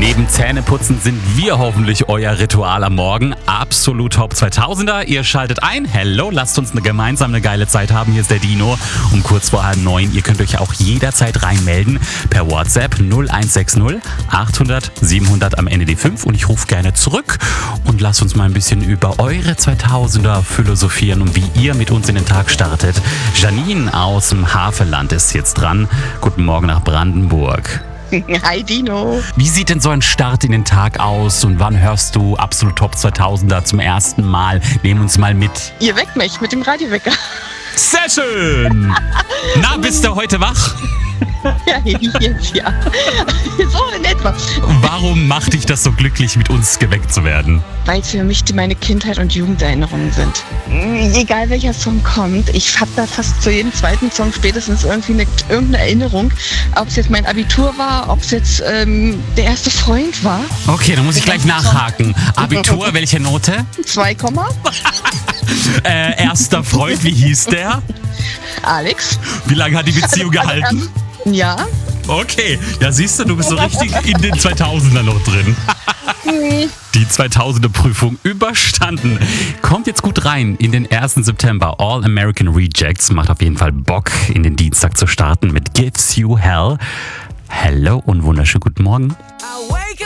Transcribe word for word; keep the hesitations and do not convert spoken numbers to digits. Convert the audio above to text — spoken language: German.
Neben Zähneputzen sind wir hoffentlich euer Ritual am Morgen. Absolut Top zweitausender. Ihr schaltet ein. Hello, lasst uns eine gemeinsam eine geile Zeit haben. Hier ist der Dino um kurz vor halb neun. Ihr könnt euch auch jederzeit reinmelden per WhatsApp null eins sechs null achthundert siebenhundert am Ende die fünf. Und ich rufe gerne zurück und lasst uns mal ein bisschen über eure zweitausender philosophieren und wie ihr mit uns in den Tag startet. Janine aus dem Havelland ist jetzt dran. Guten Morgen nach Brandenburg. Hi Dino. Wie sieht denn so ein Start in den Tag aus und wann hörst du Absolut Top zweitausender zum ersten Mal? Nehmen uns mal mit. Ihr weckt mich mit dem Radiowecker. Sehr schön! Na, bist du heute wach? Ja, jetzt ja. So in etwa. Warum macht dich das so glücklich, mit uns geweckt zu werden? Weil es für mich meine Kindheit und Jugenderinnerungen sind. Egal welcher Song kommt, ich habe da fast zu jedem zweiten Song spätestens irgendwie eine, irgendeine Erinnerung. Ob es jetzt mein Abitur war, ob es jetzt ähm, der erste Freund war. Okay, dann muss ich gleich nachhaken. Abitur, welche Note? Zwei Komma. äh, erster Freund, wie hieß der? Alex. Wie lange hat die Beziehung gehalten? Ja. Okay, ja siehst du, du bist so richtig in den zweitausender noch drin. Die zweitausender Prüfung überstanden. Kommt jetzt gut rein in den ersten September. All American Rejects macht auf jeden Fall Bock, in den Dienstag zu starten mit Gives You Hell. Hello und wunderschönen guten Morgen.